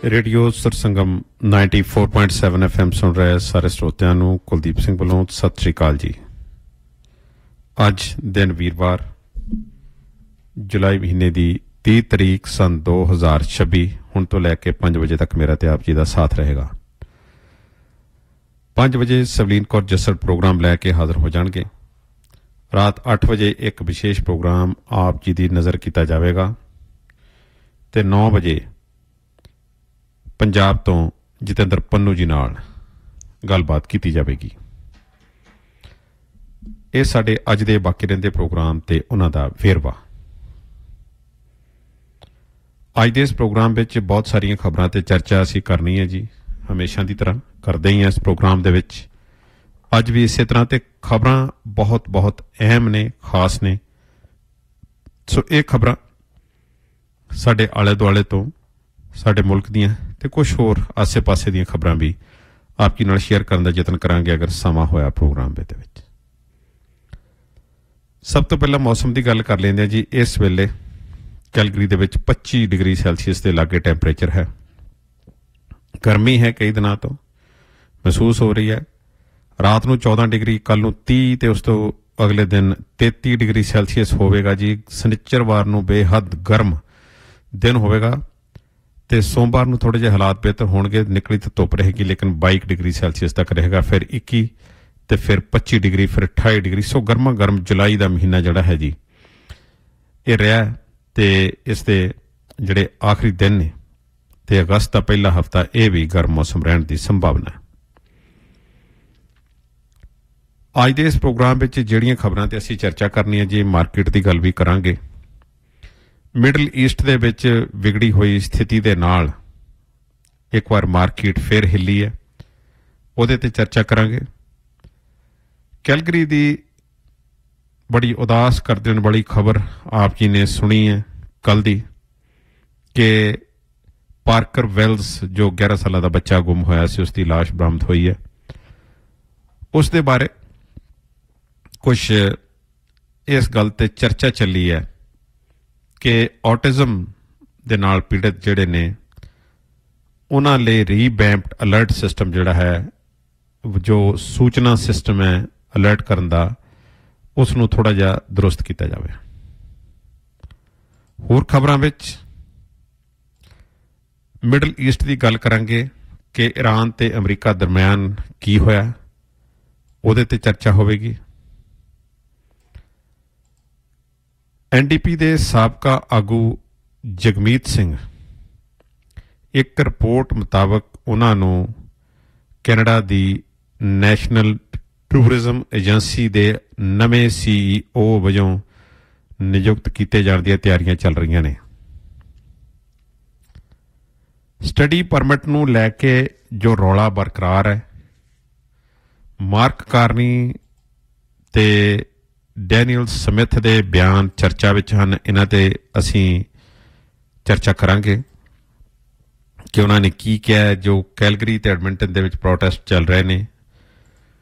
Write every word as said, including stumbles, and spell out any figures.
Radio ਸਰਸੰਗਮ ninety four point seven F M ਸੁਣ ਰਹੇ ਸਾਰੇ ਸਰੋਤਿਆਂ ਨੂੰ ਕੁਲਦੀਪ ਸਿੰਘ ਵੱਲੋਂ ਸਤਿ ਸ਼੍ਰੀ ਅਕਾਲ ਜੀ। ਅੱਜ ਦਿਨ ਵੀਰਵਾਰ ਜੁਲਾਈ ਮਹੀਨੇ ਦੀ ਤੀਹ ਤਰੀਕ ਸੰਨ ਦੋ ਹਜ਼ਾਰ ਛੱਬੀ ਹੁਣ ਤੋਂ ਲੈ ਕੇ ਪੰਜ ਵਜੇ ਤੱਕ ਮੇਰਾ ਤੇ ਆਪ ਜੀ ਦਾ ਸਾਥ ਰਹੇਗਾ। ਪੰਜ ਵਜੇ ਸਵਲੀਨ ਕੌਰ ਜੱਸੜ ਪ੍ਰੋਗਰਾਮ ਲੈ ਕੇ ਹਾਜ਼ਰ ਹੋ ਜਾਣਗੇ। ਰਾਤ ਅੱਠ ਵਜੇ ਇੱਕ ਵਿਸ਼ੇਸ਼ ਪ੍ਰੋਗਰਾਮ ਆਪ ਜੀ ਦੀ ਨਜ਼ਰ ਕੀਤਾ ਜਾਵੇਗਾ ਤੇ ਨੌ ਵਜੇ ਪੰਜਾਬ ਤੋਂ ਜਤਿੰਦਰ ਪੰਨੂ ਜੀ ਨਾਲ ਗੱਲਬਾਤ ਕੀਤੀ ਜਾਵੇਗੀ। ਇਹ ਸਾਡੇ ਅੱਜ ਦੇ ਬਾਕੀ ਰਹਿੰਦੇ ਪ੍ਰੋਗਰਾਮ ਤੇ ਉਹਨਾਂ ਦਾ ਵੇਰਵਾ। ਅੱਜ ਦੇ ਇਸ ਪ੍ਰੋਗਰਾਮ ਵਿੱਚ ਬਹੁਤ ਸਾਰੀਆਂ ਖਬਰਾਂ ਤੇ ਚਰਚਾ ਅਸੀਂ ਕਰਨੀ ਹੈ ਜੀ, ਹਮੇਸ਼ਾ ਦੀ ਤਰ੍ਹਾਂ ਕਰਦੇ ਹੀ ਹਾਂ ਇਸ ਪ੍ਰੋਗਰਾਮ ਦੇ ਵਿੱਚ। ਅੱਜ ਵੀ ਇਸੇ ਤਰ੍ਹਾਂ ਤੇ ਖਬਰਾਂ ਬਹੁਤ ਬਹੁਤ ਅਹਿਮ ਨੇ, ਖਾਸ ਨੇ। ਸੋ ਇਹ ਖਬਰਾਂ ਸਾਡੇ ਆਲੇ ਦੁਆਲੇ ਤੋਂ, ਸਾਡੇ ਮੁਲਕ ਦੀਆਂ ਤੇ ਕੁਛ ਹੋਰ ਆਸੇ ਪਾਸੇ ਦੀਆਂ ਖਬਰਾਂ ਵੀ ਆਪ ਜੀ ਨਾਲ ਸ਼ੇਅਰ ਕਰਨ ਦਾ ਯਤਨ ਕਰਾਂਗੇ ਅਗਰ ਸਮਾਂ ਹੋਇਆ ਪ੍ਰੋਗਰਾਮ ਦੇ ਵਿੱਚ। ਸਭ ਤੋਂ ਪਹਿਲਾਂ ਮੌਸਮ ਦੀ ਗੱਲ ਕਰ ਲੈਂਦੇ ਹਾਂ ਜੀ। ਇਸ ਵੇਲੇ ਕੈਲਗਰੀ ਦੇ ਵਿੱਚ ਪੱਚੀ ਡਿਗਰੀ ਸੈਲਸੀਅਸ ਦੇ ਲਾਗੇ ਟੈਂਪਰੇਚਰ ਹੈ। ਗਰਮੀ ਹੈ, ਕਈ ਦਿਨਾਂ ਤੋਂ ਮਹਿਸੂਸ ਹੋ ਰਹੀ ਹੈ। ਰਾਤ ਨੂੰ ਚੌਦਾਂ ਡਿਗਰੀ, ਕੱਲ ਨੂੰ ਤੀਹ ਤੇ ਉਸ ਤੋਂ ਅਗਲੇ ਦਿਨ ਤੇਤੀ ਡਿਗਰੀ ਸੈਲਸੀਅਸ ਹੋਵੇਗਾ ਜੀ। ਸ਼ਨਿਚਰਵਾਰ ਨੂੰ ਬੇਹੱਦ ਗਰਮ ਦਿਨ ਹੋਵੇਗਾ ਤੇ ਸੋਮਵਾਰ ਨੂੰ ਥੋੜ੍ਹੇ ਜਿਹੇ ਹਾਲਾਤ ਬਿਹਤਰ ਹੋਣਗੇ, ਨਿਕਲੀ ਤਾਂ ਧੁੱਪ ਰਹੇਗੀ ਲੇਕਿਨ ਬਾਈ ਡਿਗਰੀ ਸੈਲਸੀਅਸ ਤੱਕ ਰਹੇਗਾ, ਫਿਰ ਇੱਕੀ ਤੇ ਫਿਰ ਪੱਚੀ ਡਿਗਰੀ, ਫਿਰ ਅਠਾਈ ਡਿਗਰੀ। ਸੋ ਗਰਮਾ ਗਰਮ ਜੁਲਾਈ ਦਾ ਮਹੀਨਾ ਜਿਹੜਾ ਹੈ ਜੀ ਇਹ ਰਿਹਾ ਤੇ ਇਸ ਦੇ ਜਿਹੜੇ ਆਖਰੀ ਦਿਨ ਨੇ ਤੇ ਅਗਸਤ ਦਾ ਪਹਿਲਾ ਹਫ਼ਤਾ ਇਹ ਵੀ ਗਰਮ ਮੌਸਮ ਰਹਿਣ ਦੀ ਸੰਭਾਵਨਾ ਹੈ। ਅੱਜ ਦੇ ਇਸ ਪ੍ਰੋਗਰਾਮ ਵਿੱਚ ਜਿਹੜੀਆਂ ਖਬਰਾਂ ਤੇ ਅਸੀਂ ਚਰਚਾ ਕਰਨੀ ਹੈ ਜੀ, ਮਾਰਕੀਟ ਦੀ ਗੱਲ ਵੀ ਕਰਾਂਗੇ। ਮਿਡਲ ਈਸਟ ਦੇ ਵਿੱਚ ਵਿਗੜੀ ਹੋਈ ਸਥਿਤੀ ਦੇ ਨਾਲ ਇੱਕ ਵਾਰ ਮਾਰਕੀਟ ਫਿਰ ਹਿੱਲੀ ਹੈ, ਉਹਦੇ ਤੇ ਚਰਚਾ ਕਰਾਂਗੇ। ਕੈਲਗਰੀ ਦੀ ਬੜੀ ਉਦਾਸ ਕਰ ਦੇਣ ਵਾਲੀ ਖਬਰ ਆਪ ਜੀ ਨੇ ਸੁਣੀ ਹੈ ਕੱਲ ਦੀ ਕਿ ਪਾਰਕਰ ਵੈਲਸ ਜੋ ਗਿਆਰਾਂ ਸਾਲਾਂ ਦਾ ਬੱਚਾ ਗੁੰਮ ਹੋਇਆ ਸੀ, ਉਸ ਦੀ ਲਾਸ਼ ਬਰਾਮਦ ਹੋਈ ਹੈ। ਉਸ ਦੇ ਬਾਰੇ ਕੁਛ ਇਸ ਗੱਲ ਤੇ ਚਰਚਾ ਚੱਲੀ ਹੈ ਕਿ ਔਟਿਜ਼ਮ ਦੇ ਨਾਲ ਪੀੜਤ ਜਿਹੜੇ ਨੇ ਉਹਨਾਂ ਲਈ ਰੀਵੈਂਪਡ ਅਲਰਟ ਸਿਸਟਮ ਜਿਹੜਾ ਹੈ, ਜੋ ਸੂਚਨਾ ਸਿਸਟਮ ਹੈ ਅਲਰਟ ਕਰਨ ਦਾ, ਉਸ ਨੂੰ ਥੋੜ੍ਹਾ ਜਿਹਾ ਦਰੁਸਤ ਕੀਤਾ ਜਾਵੇ। ਹੋਰ ਖਬਰਾਂ ਵਿੱਚ ਮਿਡਲ ਈਸਟ ਦੀ ਗੱਲ ਕਰਾਂਗੇ ਕਿ ਈਰਾਨ ਤੇ ਅਮਰੀਕਾ ਦਰਮਿਆਨ ਕੀ ਹੋਇਆ, ਉਹਦੇ ਤੇ ਚਰਚਾ ਹੋਵੇਗੀ। ਐਨ ਡੀ ਪੀ ਦੇ ਸਾਬਕਾ ਆਗੂ ਜਗਮੀਤ ਸਿੰਘ, ਇੱਕ ਰਿਪੋਰਟ ਮੁਤਾਬਕ ਉਹਨਾਂ ਨੂੰ ਕੈਨੇਡਾ ਦੀ ਨੈਸ਼ਨਲ ਟੂਰਿਜ਼ਮ ਏਜੰਸੀ ਦੇ ਨਵੇਂ ਸੀ ਈ ਓ ਵਜੋਂ ਨਿਯੁਕਤ ਕੀਤੇ ਜਾਣ ਦੀਆਂ ਤਿਆਰੀਆਂ ਚੱਲ ਰਹੀਆਂ ਨੇ। ਸਟੱਡੀ ਪਰਮਿਟ ਨੂੰ ਲੈ ਕੇ ਜੋ ਰੌਲਾ ਬਰਕਰਾਰ ਹੈ, ਮਾਰਕ ਕਾਰਨੀ ਤੇ ਡੈਨੀਅਲ ਸਮਿਥ ਦੇ ਬਿਆਨ ਚਰਚਾ ਵਿੱਚ ਹਨ। ਇਹਨਾਂ ਤੇ ਅਸੀਂ ਚਰਚਾ ਕਰਾਂਗੇ ਕਿ ਉਹਨਾਂ ਨੇ ਕੀ ਕਿਹਾ। ਜੋ ਕੈਲਗਰੀ ਤੇ ਐਡਮਿੰਟਨ ਦੇ ਵਿੱਚ ਪ੍ਰੋਟੈਸਟ ਚੱਲ ਰਹੇ ਨੇ,